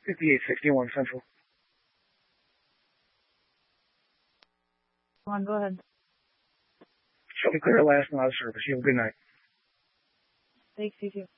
5861 Central. Come on, go ahead. Show me clear last and out of service. You have a good night. Thanks, you too.